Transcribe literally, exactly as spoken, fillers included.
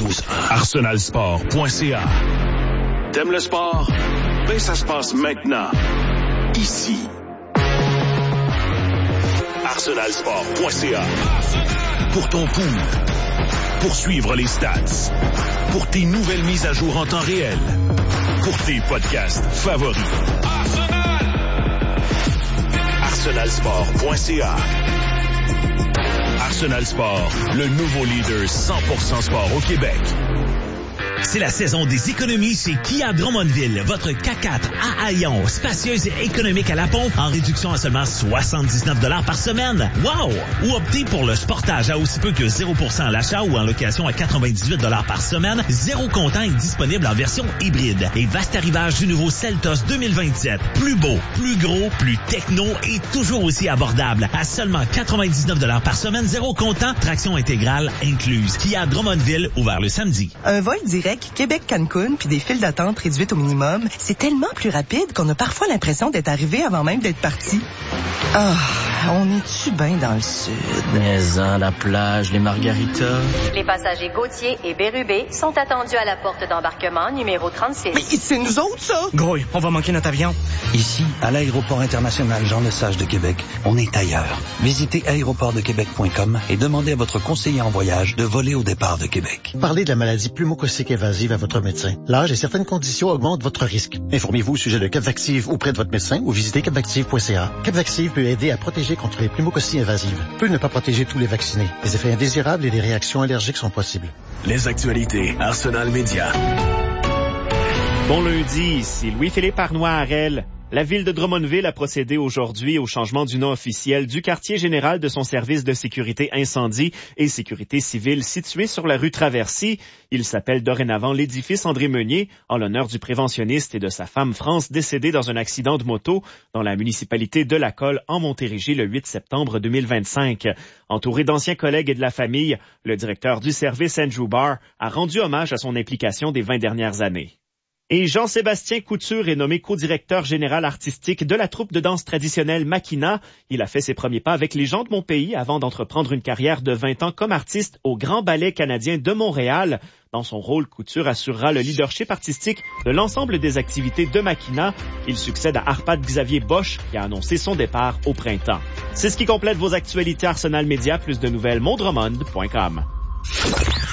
douze un. arsenal sport point c a. T'aimes le sport? Ben, ça se passe maintenant. Ici. arsenal sport point c a. Pour ton pool. Pour suivre les stats. Pour tes nouvelles mises à jour en temps réel. Pour tes podcasts favoris. arsenal sport point c a. Arsenal Sport, le nouveau leader cent pour cent sport au Québec. C'est la saison des économies chez Kia Drummondville. Votre K quatre à Haillon, spacieuse et économique à la pompe, en réduction à seulement soixante-dix-neuf dollars par semaine. Wow! Ou optez pour le Sportage à aussi peu que zéro pour cent à l'achat ou en location à quatre-vingt-dix-huit dollars par semaine. Zéro comptant est disponible en version hybride. Et vaste arrivage du nouveau Seltos deux mille vingt-sept. Plus beau, plus gros, plus techno et toujours aussi abordable. À seulement quatre-vingt-dix-neuf dollars par semaine, zéro comptant, traction intégrale incluse. Kia Drummondville, ouvert le samedi. Un vol direct Québec-Cancun puis des files d'attente réduites au minimum, c'est tellement plus rapide qu'on a parfois l'impression d'être arrivé avant même d'être parti. Ah, oh, on est-tu bien dans le sud? Maison, la plage, les margaritas. Les passagers Gauthier et Bérubé sont attendus à la porte d'embarquement numéro trente-six. Mais c'est nous autres, ça? Gros, on va manquer notre avion. Ici, à l'aéroport international Jean-Lesage de Québec, on est ailleurs. Visitez aéroport de québec point com et demandez à votre conseiller en voyage de voler au départ de Québec. Parlez de la maladie pneumococcique invasive à votre médecin. L'âge et certaines conditions augmentent votre risque. Informez-vous au sujet de Capvaxive auprès de votre médecin ou visitez capvaxive point c a. Capvaxive peut aider à protéger contre les pneumococcies invasives. Peut ne pas protéger tous les vaccinés. Les effets indésirables et les réactions allergiques sont possibles. Les actualités Arsenal Média. Bon lundi, ici Louis-Philippe Arnois-Harel. La ville de Drummondville a procédé aujourd'hui au changement du nom officiel du quartier général de son service de sécurité incendie et sécurité civile situé sur la rue Traversy. Il s'appelle dorénavant l'édifice André Meunier, en l'honneur du préventionniste et de sa femme France décédée dans un accident de moto dans la municipalité de Lacolle en Montérégie le huit septembre deux mille vingt-cinq. Entouré d'anciens collègues et de la famille, le directeur du service Andrew Barr a rendu hommage à son implication des vingt dernières années. Et Jean-Sébastien Couture est nommé co-directeur général artistique de la troupe de danse traditionnelle Makina. Il a fait ses premiers pas avec les gens de mon pays avant d'entreprendre une carrière de vingt ans comme artiste au Grand Ballet canadien de Montréal. Dans son rôle, Couture assurera le leadership artistique de l'ensemble des activités de Makina. Il succède à Arpad Xavier Bosch qui a annoncé son départ au printemps. C'est ce qui complète vos actualités Arsenal Média. Plus de nouvelles, mondromond point com.